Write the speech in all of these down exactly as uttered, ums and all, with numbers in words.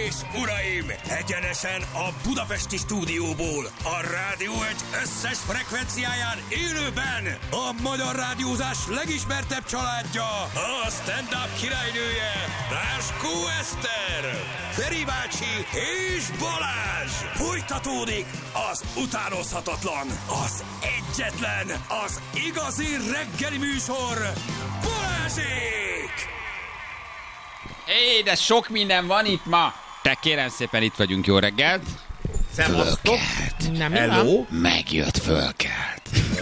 és uraim, egyenesen a budapesti stúdióból, a Rádió egy összes frekvenciáján élőben a magyar rádiózás legismertebb családja, a stand-up királynője, Ráskó Eszter, Feri bácsi és Balázs. Folytatódik az utánozhatatlan, az egyetlen, az igazi reggeli műsor, Balázsék! Hé, de sok minden van itt ma. Te kérem szépen, itt vagyunk, jó reggelt. Szevasztok. Nem, Hello. Megjött, fölkelt.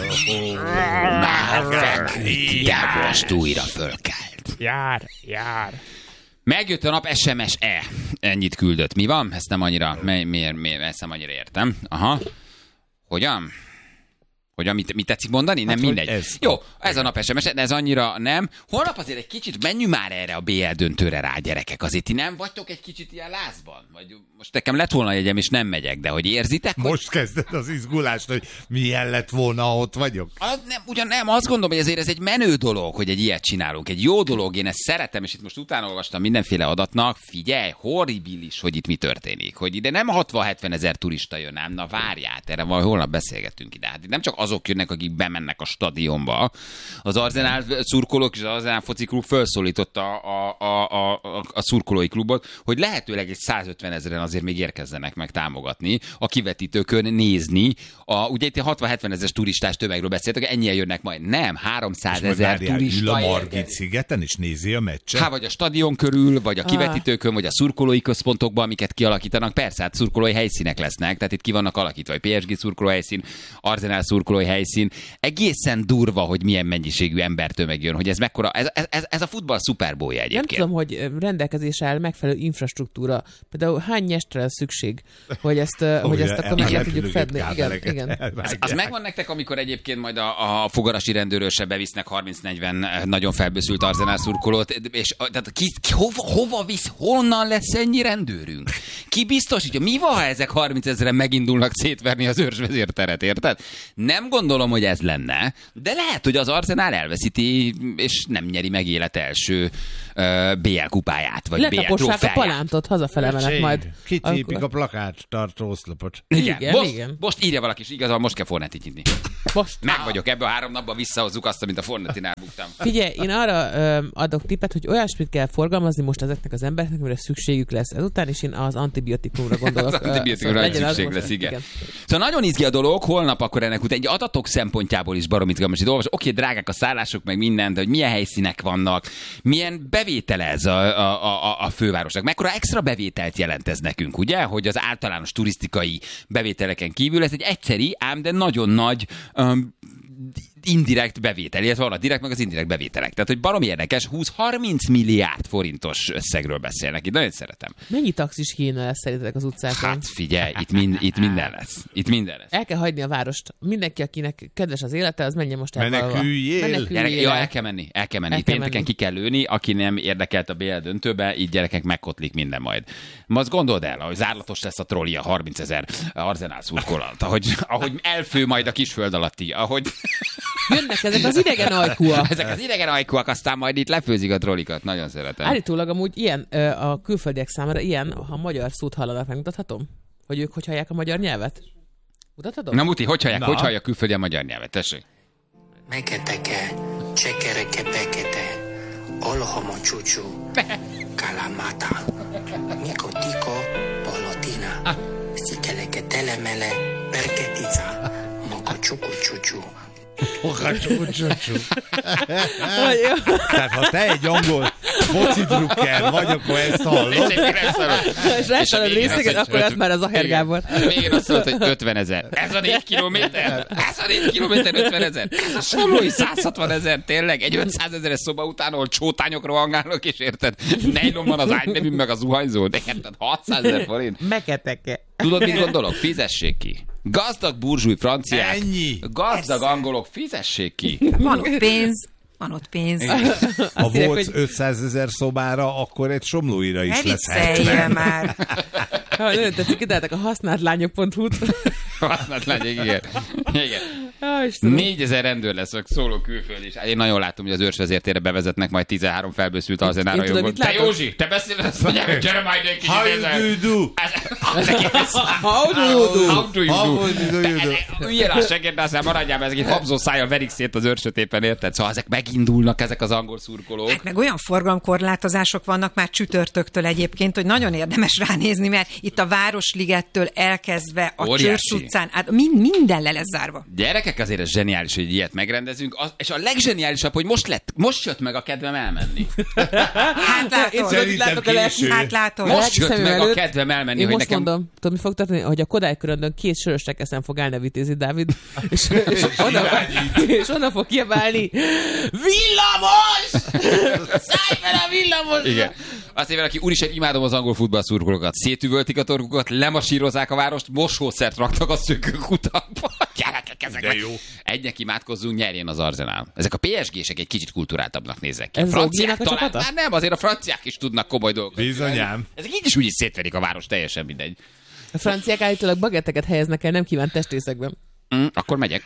Már feküdt, de most újra fölkelt. Jár, jár. Megjött a nap, es em es-e. Ennyit küldött. Mi van? Ezt nem annyira, mi, miért, miért, ezt nem annyira értem. Aha. Hogyan? Hogyan, mit, mit tetszik mondani? Nem hát, mindegy. Ez Jó, ez a nap es em es, de ez annyira nem. Holnap azért egy kicsit menjünk már erre a bé el döntőre rá, gyerekek. Azért ti nem vagytok egy kicsit ilyen lázban? Vagy most nekem lett volna jegyem, és nem megyek, de hogy érzitek? Most hogy... kezded az izgulást, hogy milyen lett volna, ha ott vagyok. Az nem, ugyan nem, azt gondolom, hogy ezért ez egy menő dolog, hogy egy ilyet csinálunk. Egy jó dolog, én ezt szeretem, és itt most utána olvastam mindenféle adatnak. Figyelj, horribilis, hogy itt mi történik. Hogy ide nem hatvan-hetven ezer turista jön, ám, na várját, erre majd holnap beszélgetünk ide. Hát nem csak azok jönnek, akik bemennek a stadionba. Az Arsenal szurkolók és az Arsenal foci klub felszólította a, a, a, a, a szurkolói klubot, hogy lehetőleg egy százötven ezeren azért még érkezzenek meg támogatni, a kivetítőkön nézni. A, ugye itt a hatvan-hetven ezeres turistás tömegről beszéltek, ennyien jönnek majd. Nem, háromszázezer turista. Ül a Margit szigeten és nézi a meccset. Hát vagy a stadion körül, vagy a kivetítőkön, vagy a szurkolói központokban, amiket kialakítanak. Persze, hát szurkolói helyszínek lesznek, tehát itt ki vannak alakítva, hogy pé es gé szurkolói helyszín, Arsenal szurkolói helyszín. Egészen durva, hogy milyen mennyiségű embertömeg jön, hogy ez mekkora, ez, ez, ez a futball szuperbowlja egyébként. Nem tudom, hogy rendelkezésre áll megfelelő infrastruktúra. Például hány nyestre lesz szükség, hogy ezt, oh, hogy ezt akkor meg tudjuk fedni. Igen, igen. Az, az megvan nektek, amikor egyébként majd a, a fogarasi rendőrösre bevisznek harminc-negyven nagyon felbőszült Arsenal szurkolót, és tehát ki, ki, hova, hova visz, honnan lesz ennyi rendőrünk? Ki biztosítja? Mi van, ha ezek harminc ezeren megindulnak szétverni az őrsvezérteret, érted? Nem gondolom, hogy ez lenne, de lehet, hogy az Arsenal elveszíti, és nem nyeri meg élet első uh, bé el kupáját, vagy bé el trófeáját. Letapossák a palántot, hazafele menek majd. Kitépik a plakát tartó oszlopot. Igen, igen, most, igen. most írja valaki, és igazából most kell Fornetit nyitni. Most. Meg vagyok, ebből a három napban visszahozzuk azt, amit a Fornetinál buktam. Figyelj, én arra ö, adok tippet, hogy olyasmit kell forgalmazni most ezeknek az embereknek, amire szükségük lesz ezután, és én az antibiotikumra gondolok. Az antibiotikumra ö, szóval szükség lesz, igen. igen. Szóval nagyon izgi a dolog, holnap akkor ennek után egy adatok szempontjából is baromit most itt olvas. Oké, drágák a szállások, meg minden, de hogy milyen helyszínek vannak, milyen bevétel ez a, a, a, a fővárosnak, mekkora extra bevételt jelent ez nekünk, ugye, hogy az általános turisztikai bevételeken kívül ez egy egyszeri, ám de nagyon nagy um, indirekt bevétel, illetve van a direkt, meg az indirekt bevételek. Tehát, hogy baromi érdekes, húsz-harminc milliárd forintos összegről beszélnek. Itt nagyon szeretem. Mennyi taxis kéne lesz szerintetek az utcákon? Hát figyelj, itt, mind, itt minden lesz. Itt minden lesz. El kell hagyni a várost. Mindenki, akinek kedves az élete, az menjen most el. Meneküljél. Meneküljél. Ja, el kell menni, el kell menni. El kell Pénteken menni. ki kell lőni, aki nem érdekelt a bé el döntőbe, így gyerekek megkotlik minden majd. Ma azt gondold el, hogy zárlatos lesz a trolli a harminc ezer Arsenal szurkolat, ahogy, ahogy elfő majd a kisföld alatti, ahogy... Jönnek ezek az idegen ajkúak. Ezek az idegen ajkúak, aztán majd itt lefőzik a trollikat. Nagyon szeretem. Állítólag amúgy ilyen, ö, a külföldiek számára ilyen, ha magyar szót hallanak, megmutathatom? Hogy ők hogy hallják a magyar nyelvet? Mutathatom? Na Muti, hogy hallják, hogy hallják külföldi a magyar nyelvet? Tessék. Meketeke, csekereke pekete, olohomo csúcsú, kalamata, mikotiko, polotina, szikeleke telemele, perketica, moko csuku csúcsú. Tehát ha te egy angol foci drukker vagy, akkor ezt hallod. És rászalad részeket, akkor ez már az Aher Gábor. Még azt mondta, hogy ötven ezer. Ez a négy kilométer. Ez a négy kilométer ötven ezer. Ez a Somlói száz hatvan ezer, tényleg. Egy ötszáz ezeres szoba után, ahol csótányok rohangálnak, és érted? Nejlon van az ágynevű, meg az zuhanyzó. De érted? hatszáz ezer forint. Meketeke. Tudod, mit gondolok? Fizessék ki. Gazdag burzsúj franciák. Ennyi. Gazdag angolok, fizessék ki. Van ott pénz, van ott pénz. Ha írják, volt hogy- ötszázezer szobára, akkor egy Somlóira is Ne lesz vicceljél hetven. már. Ha nagyon tetszik, kitáltak a használtlányok pont hu-t. Használt legyek, igen. Igen. Ja, négyezer rendőr lesz, szóló külföld is. Én nagyon látom, hogy az őrsvezértérre bevezetnek majd tizenhárom felbőszült arzenál rajongot. Te Józsi, te beszéled, azt mondják, hogy gyere majd egy kicsit. How do you do? How do you do? How do you do? do? Üljél a segéd, aztán maradjál, mert ezek egy habzó szájjal verik szét az őrsöt éppen, érted? Szóval ezek megindulnak, ezek az angol szurkolók. Hát meg olyan forgalomkorlátozások vannak már csütörtöktől egyébként, hogy nagyon érdemes ránézni, mert itt a Városligettől elkezdve a Óriási. Csörsz utcán, hát mind, minden le lesz zárva. Gyerekek, azért ez zseniális, hogy ilyet megrendezünk, az, és a legzseniálisabb, hogy most lett, most jött meg a kedvem elmenni. Hát látod, Szerintem késő. hát látod. Most jött szemem meg a előtt. kedvem elmenni, Én hogy most nekem... mondom, tudom, mi fog történni, hogy a Kodály köröndön két sörösnek eszem fog elnevitézni Dávid, és, és, onnan, és onnan fog kiabálni, villamos! Szállj fel a villamosra! Igen. Azt mondja, aki úristen, imádom az angol futballszurkolókat. Szétüvöltik a torkukat, lemasírozzák a várost, mosószert raktak a szökőkutakba. Gyerekek, ezek De meg. jó. Egynek imádkozzunk, nyerjen az Arsenal. Ezek a pé es gések egy kicsit kulturáltabbnak néznek ki. Ez A franciák Zogbinak a talán, csapata? már nem, azért a franciák is tudnak komoly dolgokat. Bizonyám. Ezek így is úgy is szétverik a város, teljesen mindegy. A franciák állítólag bagetteket helyeznek el nem kívánt testrészekben. Mm, akkor megyek.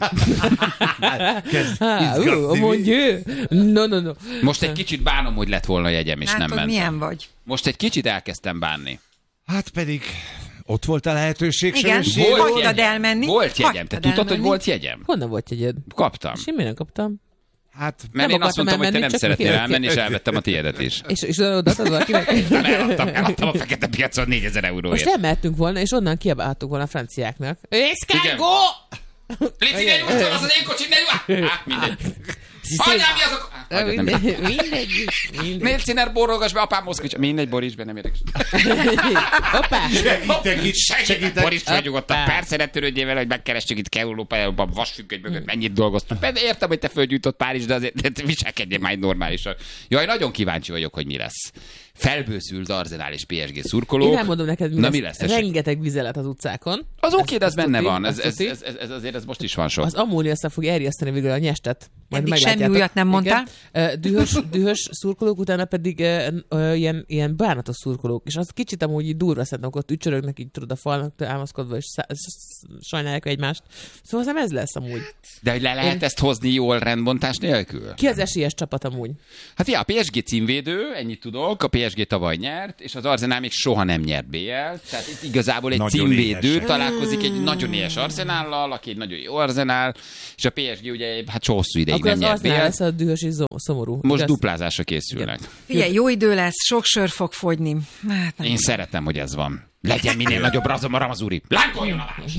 Kezd Há, ú, izgatni. mondj ő! No, no, no. Most egy kicsit bánom, hogy lett volna jegyem, és nem Látod, mentem. milyen vagy. Most egy kicsit elkezdtem bánni. Hát pedig ott volt a lehetőség. Igen. Sörösére. Volt Hagytad elmenni. Volt jegyem. Te Hagytad tudtad, hogy elmenni. volt jegyem? Honnan volt jegyed? Kaptam. Semmi nem kaptam. Hát Mert Nem én azt akartam mondtam, hogy te elmenni, nem csak szeretnél miért? elmenni, és elvettem a tiédet is. És, és odaadtad valakinek? Eladtam, eladtam a fekete piacon négyezer euróért. Most elmehetünk volna, és onnan kiabálhatunk volna a franciáknak. Igen. Eszkágó! Léci, ne nyújtson, az az én kocsim, ne nyújtson! Hát, mindegy. Anyám, mi azok? Ah, hagyjad, nem Mindegy, mindegy, mindegy. Miért színer borolgass be, apám moszkvics? Mindegy, Boris be, nem érdekes. Hoppá! Segítek itt, Segítek, segítek. Boris, felnyugodtan. Persze ne törődjél vele, hogy megkerestük itt Európában, vasfüggöny mögött, mennyit dolgoztunk. Persze értem, hogy te földgyújtott Párizs, de azért viselkedjél már normálisan. Jaj, nagyon kíváncsi vagyok, hogy mi lesz. Felbőszült Arsenal és pé es gé szurkolók. Én elmondom neked, mi Na, lesz. mi lesz? tessék? Rengeteg vizelet az utcákon. Az oké, de ez benne tuti, van. Ez, azt ez, tuti. ez, ez, ez azért ez most is van sok. Az ammónia aztán fog erjeszteni végül a nyestet. Majd Eddig meglátjátok. semmi újat nem mondtál. Igen. Ö, Dühös, dühös szurkolók, utána pedig ö, ö, ilyen, ilyen bánatos szurkolók. És az kicsit amúgy így durva szerintem, ott ücsörögnek így tudod a falnak támaszkodva, és szá- sajnálják egymást. Szóval nem ez lesz amúgy. De hogy le lehet ezt hozni jól rendbontás nélkül? Ki az esélyes csapat amúgy? Hát ja, a pé es gé címvédő, ennyit tudok, a pé es gé tavaly nyert, és az Arsenal még soha nem nyert bé el. Tehát itt igazából egy Nagyon címvédő éhes. találkozik egy nagyon éhes Arsenállal, aki egy nagyon jó Arsenal, és a pé es gé ugye hát so hosszú ideig Akkor nem az nyert bé Arsenal el. lesz a dühös és zo- szomorú. Most igaz? duplázásra készülnek. Figyelj, jó idő lesz, sok sör fog fogyni. Hát nem. Én szeretem, hogy ez van. Legyen minél nagyobb razom a ramazúri. Lánkoljon a város!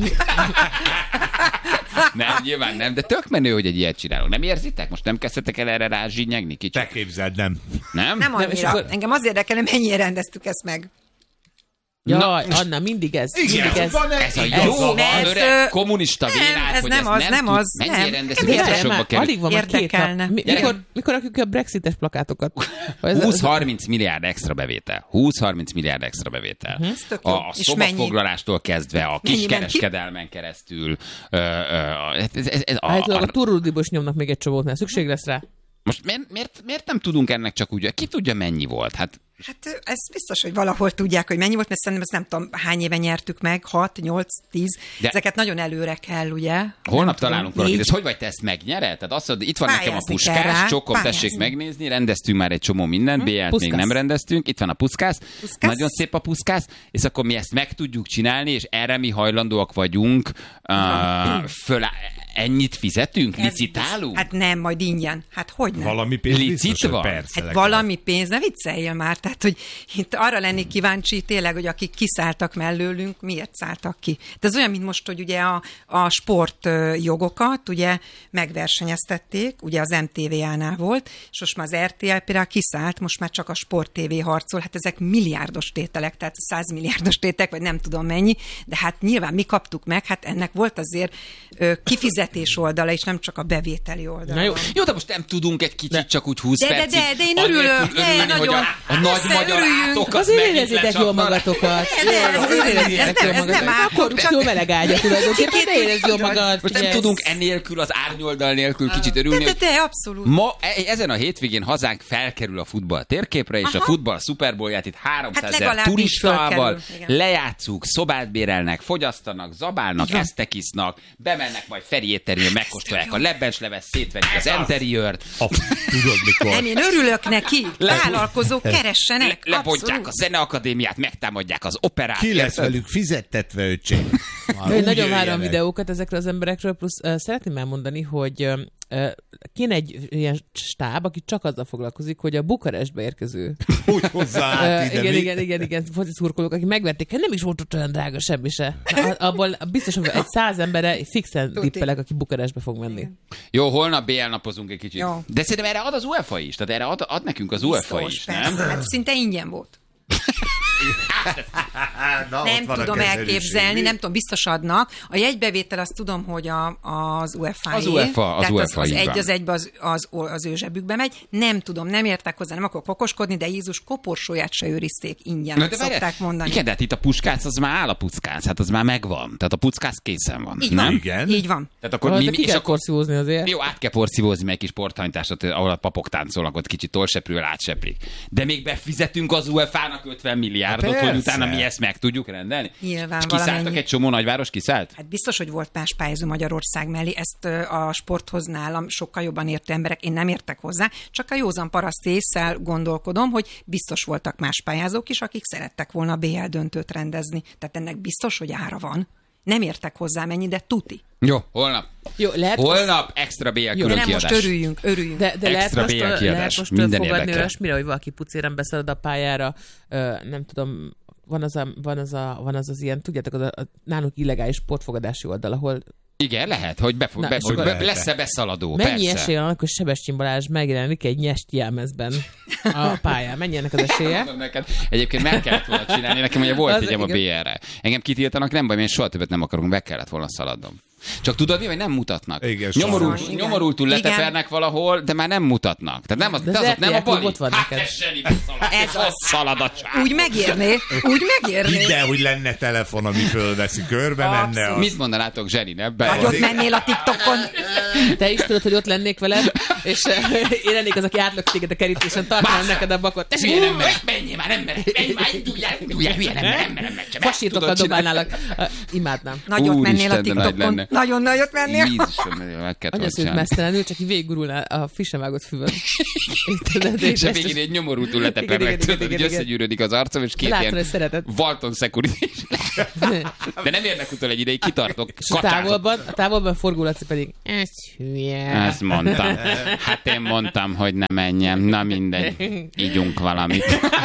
Nem, nyilván nem, de tök menő, hogy egy ilyet csinálunk. Nem érzitek? Most nem kezdtetek el erre rázsínyegni kicsit? Te képzeld, nem. Nem? Nem Nem, és annyira. akkor- Engem az érdekel, hogy mennyire rendeztük ezt meg. Jaj, Na, Anna, mindig ez. Igen, mindig ez. van Ez a Ez jó, van, van, ez, öreg, ö, kommunista nem, vénát, ez hogy nem ezt az, nem, nem tud, az, mennyire nem. rendeztük, Miért biztos nem? sokba Már kerül. alig van már két Érdekelne. nap. Mi, Gyerekek. mikor, mikor rakjuk ki a brexites plakátokat? Ez- ez- húsz-harminc milliárd extra bevétel. húsz-harminc milliárd extra bevétel. Ez tök jó. A, a És szobafoglalástól kezdve, a Mennyi kiskereskedelmen keresztül. Ö, ö, ez, ez, ez, ez, a, Állítólag a a, Turudiból is nyomnak még egy csomót, mert szükség lesz rá. most miért, miért, miért nem tudunk ennek csak úgy, ki tudja mennyi volt? Hát Hát ez biztos, hogy valahol tudják, hogy mennyi volt, mert szerintem ezt nem tudom, hány éve nyertük meg, hat, nyolc, tíz. De- Ezeket nagyon előre kell, ugye? holnap Nem találunk tudom, valakit. négy. Ez hogy vagy te ezt megnyered? Tehát azt mondod, itt van nekem a Pályázni kell puskás, rá, csokom, pályázni. tessék megnézni, rendeztünk már egy csomó mindent, bé el-t még Puszkász. nem rendeztünk, itt van a puszkász, Puszkász. nagyon szép a puszkász, és akkor mi ezt meg tudjuk csinálni, és erre mi hajlandóak vagyunk, uh, föl, ennyit fizetünk, Ez licitálunk? Hát nem, majd ingyen. Hát hogy nem? Valami pénz Licit biztos, hogy van? persze. Hát valami pénz, ne vicceljél már. Tehát, hogy itt arra lennék kíváncsi tényleg, hogy akik kiszálltak mellőlünk, miért szálltak ki. De ez olyan, mint most, hogy ugye a, a sportjogokat ugye megversenyeztették, ugye az em té vé á-nál volt, és most már az er té el például kiszállt, most már csak a Sport té vé harcol. Hát ezek milliárdos tételek, tehát százmilliárdos tételek, vagy nem tudom mennyi, de hát nyilván mi kaptuk meg, hát ennek volt azért ö, kifizetés oldala, és nem csak a bevételi oldala. Na jó. Jó, de most nem tudunk egy kicsit csak úgy húsz De, de, percig de, de én örülök, anélkül de, örülni, hogy a, nagyon. a nagy Persze, magyar örüljünk. átokat Azért megint érezzétek jól lecsapnak. magatokat. De, de, ez- Azért ez- ez- érezzétek ez jól nem- ez nem magatokat. átok, Akkor csak- jó meleg ágya tulajdonképpen, de érezd jól magad. Most nem ugye. tudunk ennélkül, az árnyoldal nélkül kicsit De, örülni, de, hogy de, abszolút. ma, e- ezen a hétvégén hazánk felkerül a futball térképre, és Aha. a futball szuperbowlját itt háromszázezer Hát legalább így turistával fölkerül, igen. lejátszuk, szobát bérelnek, fogyasztanak, zabálnak, esztek, isznak, bemennek majd Feri éttermében megkóstolják a lebbensleves, szétverik az interiört. Tudod mikor? Nem, én örülök neki. Vállalkozók keressenek. Lebontják a zeneakadémiát, megtámadják az operát. Ki lesz érted? velük fizettetve, öcsém? Én nagyon várom videókat ezekről az emberekről, plusz uh, szeretném elmondani, hogy uh, kéne egy ilyen stáb, aki csak azzal foglalkozik, hogy a Bukarestbe érkező. Úgy hozzá Uh, ide, igen, mi? igen, igen, igen, foci szurkolók, akik megvették, nem is volt ott olyan drága semmi se. Na, abból biztos, hogy egy száz emberre fixen tippelek, aki Bukarestbe fog menni. Jó, holnap bé el napozunk egy kicsit. Jó. De szerintem erre ad az UEFA is, tehát erre ad, ad nekünk az UEFA is, nem? Persze, hát szinte ingyen volt. Na, ott Nem van a tudom kezelőség. elképzelni, nem tudom, biztos adnak. A jegybevétel azt tudom, hogy a, az UEFA-é. Az UEFA, az Tehát UEFA, az, az így egy van. az egybe az, az, az ő zsebükbe megy. Nem tudom, nem értek hozzá, nem akarok okoskodni, de Jézus koporsóját se őrizték ingyen, Na, de de várjál, szokták mondani. igen, de hát itt a puskác az már áll a puckác, hát az már megvan. Tehát a puckác készen van, Így nem? van, Igen. így van. Tehát akkor Akkor mi, mi, mi ki és kell akkor porszívózni azért. jó, át kell porszívózni meg egy kis sporthajtásot, ahol a papok táncolnak, ott kicsit tollseprűvel átseplik. De még befizetünk az UEFA-nak ötven milliárdot, Persze. hogy utána mi ezt meg tudjuk rendelni. Nyilván És kiszálltak valamennyi. egy csomó nagyváros, kiszállt? Hát biztos, hogy volt más pályázó Magyarország mellé, ezt ö, a sporthoz nálam sokkal jobban értő emberek, én nem értek hozzá, csak a józan paraszt ésszel gondolkodom, hogy biztos voltak más pályázók is, akik szerettek volna a bé el döntőt rendezni. Tehát ennek biztos, hogy ára van. Nem értek hozzá mennyi, de tuti. Jó, holnap. Jó, lehet Holnap extra bé el Jó, De külön nem most kiadás. örüljünk, örüljünk. De, de lehet Extra most, bé el lehet kiadás. most Minden fogadni érdekel. olyasmire, hogy valaki pucéren beszalad a pályára, ö, nem tudom, van az, a, van, az a, van az az ilyen, tudjátok, az a, a nálunk illegális sportfogadási oldal, ahol Igen, lehet, hogy, befog, Na, be, és hogy akkor- be, lesz-e beszaladó. mennyi persze. esély annak, hogy Sebestyén Balázs megjelenik egy nyest jelmezben a pályán? Mennyi ennek az esélye? Mondom neked, egyébként meg kellett volna csinálni, nekem ugye volt Az egyem a igen. bé el-re. Engem kitiltanak, nem baj, én soha többet nem akarunk, be kellett volna szaladnom. Csak tudod mi, hogy nem mutatnak. Igen, Nyomorult, sajnos. Igen. nyomorultul Igen. letepernek valahol, de már nem mutatnak. Tehát nem az, De de az az ott nem a er té el bali. ott van Hát neked. ez Zseni beszalad. Ez az. Szalad a csávó. Úgy megérné, úgy megérné. Hidd el, hogy lenne telefon, ami fölveszi, körbe Abszolút. menne. Az... Mit mondanátok Zseni, nem? Be- Nagyot mennél a TikTokon. Te is tudod, hogy ott lennék veled, és eh, én lennék az, aki átlök téged a kerítésen, tartanám neked a bakot. Tessék, Hülye ember, menjél már, ember, menjél már, induljál, induljál, hülye ember, ember, ember, csak meg Fasítokkal tudod csinálni. dobálnálak. Uh, imádnám. Nagyot Úristen, mennél a de nagy TikTokon. lenne. Nagyon nagyot mennél. Jézusom, meg kellett volna Anyaszült csinálni. mesztelenül, csak így végigurulnál a frissen vágott füvön. És a végén egy nyomorultul letepernek, Igen, igen, tudod, igen, hogy igen. összegyűrődik az arcom, és két Látod, ilyen hogy szereted. Walton security. De nem érnek utol egy ideig, kitartok. És a távolban, a távolban forgó Laci pedig, ez hülye. Ezt mondtam. Hát én mondtam, hogy ne menjem. Na mindegy. Ígyunk valamit.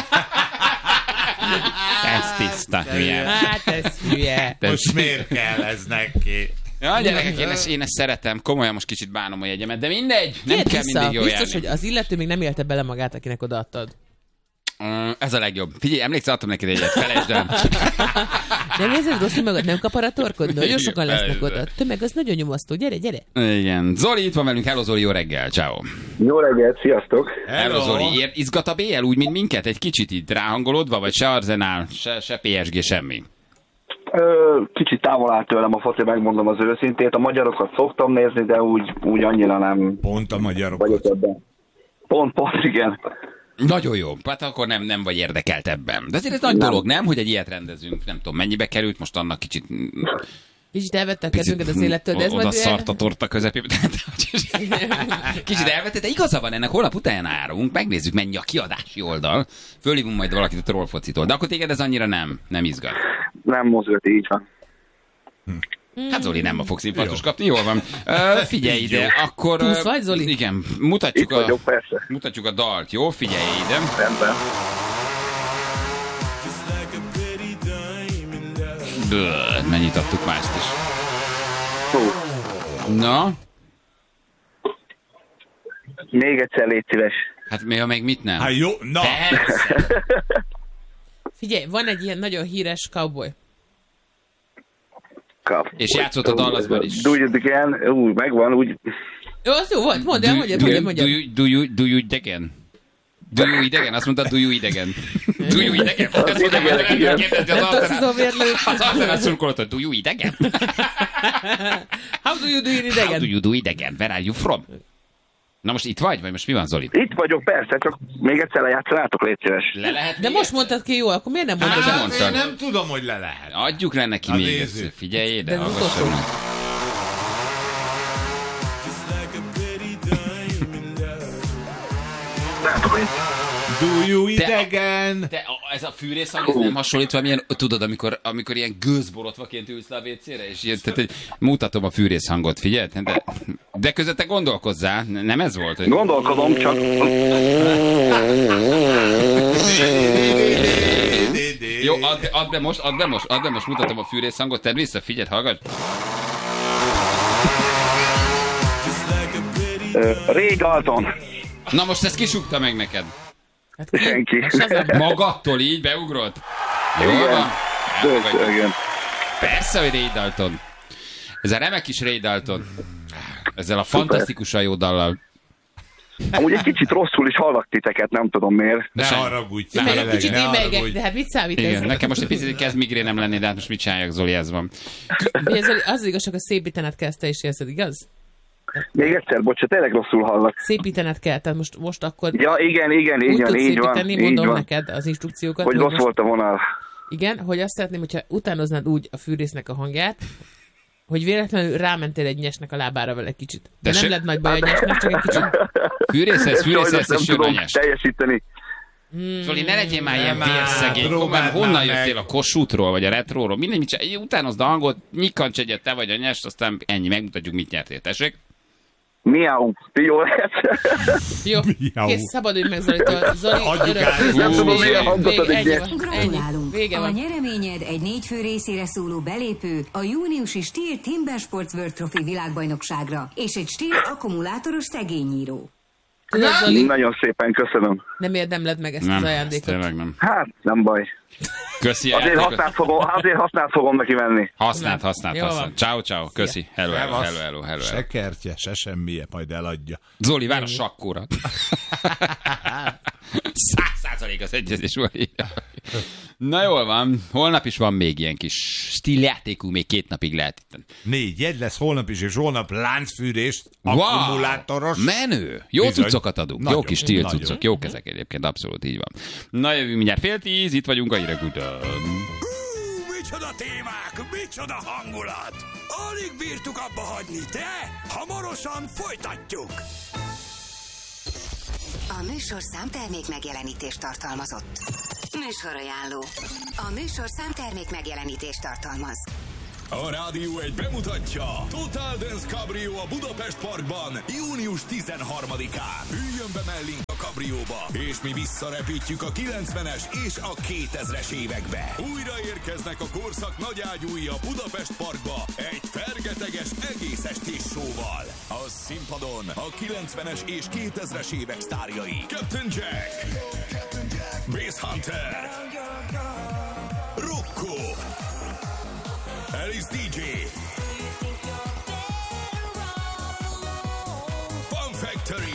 Ez tiszta hülye. Hát ez hülye. Most miért kell ez neki? Ja, gyerekek, én ezt, én ezt szeretem. Komolyan most kicsit bánom a jegyemet, de mindegy. Nem Kérd kell vissza, mindig jól biztos, járni. hogy az illető még nem élte bele magát, akinek odaadtad. Mm, Ez a legjobb. Figyelj, emlékszel, adtam neked egyet, felejtsd el. Nem érzed rosszul magad, nem kapar a torkod? Nagyon sokan lesznek Persze. oda. A tömeg az nagyon nyomasztó. Gyere, gyere. Igen. Zoli itt van velünk. Hello Zoli, jó reggel. Ciao. Jó reggelt, sziasztok! Hello Zoli, ér, izgat a bé el úgy, mint minket? Egy kicsit itt ráhangolódva, vagy se Arsenal, se, se pé es gé, semmi? Ö, kicsit távol áll tőlem a foci, megmondom az őszintét. A magyarokat szoktam nézni, de úgy, úgy annyira nem Pont a magyarok. vagyok ebben. Pont, pont, igen. Nagyon jó. Hát akkor nem, nem vagy érdekelt ebben. De azért ez nagy Nem. dolog, nem? Hogy egy ilyet rendezünk. Nem tudom, mennyibe került, most annak kicsit... Kicsit elvette a kedvünket az élettől, de ez oda majd... szart a torta közepébe. Kicsit elvette, de igaza van, ennek holnap után árunk, megnézzük, mennyi a kiadási oldal. Fölhívunk majd valakit a trollfocitól. De akkor téged ez annyira nem, nem izgat. Nem mozgat, így van. Hát Zoli nem fogsz infarktus kapni, jól van. Uh, figyelj ide, akkor... Plusz ö, vagy, Zoli? Igen, mutatjuk Itt a, vagyok, persze. mutatjuk a dalt, jó? Figyelj ide. Rendben. Böööö, mennyit adtuk mást is. Hú, Na, még egyszer légy szíves. hát mi, ha meg mit nem? Hát jó, na! Persze. Figyelj, van egy ilyen nagyon híres cowboy. Kap. És játszott a Dallasban is. Do it again. Ú, megvan, úgy... Jó, az jó volt, mondd el, Do, mondjad, do, mondjad, do, mondjad. you, do, you, do you idegen? Do you idegen? Azt mondta, do you idegen. Do you idegen? Ezt mondta, idegenek, igen. kérdezi az Nem tudsz Arsenal. izomérlő. Az Arsenal szurkolott, hogy do you idegen? How do you do it How do idegen? you do idegen? Where are you from? Na most itt vagy? Vagy most mi van, Zoli? Itt vagyok, persze, csak még egyszer lejátszanátok, légy szíves. Le lehet De most mondtad ki jól, akkor miért nem mondod Hát, el? mondtad. én nem tudom, hogy le lehet. Adjuk rá neki Hát még nézzük. egyszer. Figyelj De ide, az hallgassam utolsó. meg. Súlyú idegen. Te, a, ez a fűrészhang, ez nem hasonlít valamilyen, tudod, amikor, amikor ilyen gőzborotvaként ülsz le a vécére, és ilyen, tehát, hogy mutatom a fűrészhangot, figyelj? De, de közben te gondolkozzál, nem ez volt? Hogy... Gondolkodom, csak... Jó, add, add be most, add be most, add be most, mutatom a fűrészhangot, tedd vissza, figyelj, hallgass. Ray Dalton. Na most ezt kisugta meg neked. Hát ki? Senki. Hát Shazam. Magadtól így beugrott? Jól Igen. van? Elfogadjuk. Igen. Persze, hogy Ray Dalton. Ez a remek is Ray Dalton. Ezzel a fantasztikusan jó dallal. Amúgy egy kicsit rosszul is hallak titeket, nem tudom miért. Ne Sem. haragudj, Én meg egy tényleg, kicsit ne émelgek, haragudj. de hát mit számít ez? Igen, nekem most egy picit kezd migrénem lenni, de hát most mit csináljak, Zoli, ez van. Ugye, Zoli, az az igazság, hogy szépítened kell, ezt te is érzed, igaz? Még egyszer, bocsánat, tényleg rosszul hallak. Szépítened kell, tehát most, most akkor Ja, igen, igen, úgy igen, tudsz így van, szépíteni, így mondom van. neked az instrukciókat. Hogy rossz most, volt a vonal. igen, hogy azt szeretném, hogyha utánoznád úgy a fűrésznek a hangját, hogy véletlenül rámentél egy nyesnek a lábára vele egy kicsit. De Tessék? nem lett nagy baj a nyesnek, csak egy kicsit. Fűrészesz, Ezt sajnos fűrészesz, nem és jön a tudom nyes. teljesíteni. Zoli, ne legyél már ilyen Nem vérszegény. áll, Komolyan, próbáld honnan már jöttél meg. a Kossuthról, vagy a Retróról? Mindegy, mit csinálj, utánozd a hangot, nyikancs egyet, te vagy a nyest, aztán ennyi, megmutatjuk, mit nyertél. Tessék? Miau, jó lehet. Jó, Miau. kész, szabadulj meg Zolitól. Zoli, Adjuk örök. át. Nem Hú, tudom, milyen Zoli. hangot ad egy Ennyi nyes. van, ennyi. Gratulálunk! Vége A van. nyereményed egy négy fő részére szóló belépő a júniusi Stihl Timber Sports World Trophy világbajnokságra és egy Stihl akkumulátoros szegényíró. Tudod, Zoli, Nagyon szépen köszönöm. nem érdemled meg ezt Nem, az ez ajándékot. tényleg nem. Hát, nem baj. Köszi, Azért játékot. használt fogom, azért használt fogom neki venni. Használt, használt, Jó van. használt. Ciao, ciao, köszi. Hello, hello, Szevasz. hello, hello, hello. Se kertje, se semmije, majd eladja. Zoli, vár a sakkóra. Száz százalék az egyezés volt. Na jól van, holnap is van még ilyen kis stíljátékú, még két napig lehet itt. Négy jegy lesz holnap is, és holnap láncfűrést, akkumulátoros. Menő! Jó Bizony. cuccokat adunk, jó Nagyon, kis stíl nagyon. cuccok, jók ezek egyébként, abszolút így van. Na jövünk mindjárt fél tíz, itt vagyunk a hírek után. Hú, micsoda témák, micsoda hangulat! Alig bírtuk abba hagyni, de hamarosan folytatjuk! A műsor számtermék megjelenítést tartalmazott. Műsorajánló. A műsor számtermék megjelenítést tartalmaz. A Rádió egy bemutatja Total Dance Cabrio a Budapest Parkban június tizenharmadikán. Üljön be mellénk a kabrióba, és mi visszarepítjük a kilencvenes és a kétezres évekbe. Újra érkeznek a korszak nagyágyúi a Budapest Parkba egy fergeteges egész estés showval. A színpadon a kilencvenes és kétezres évek sztárjai Captain Jack, Bass Hunter, Rocco, Alice dé dzsé, Fun Factory,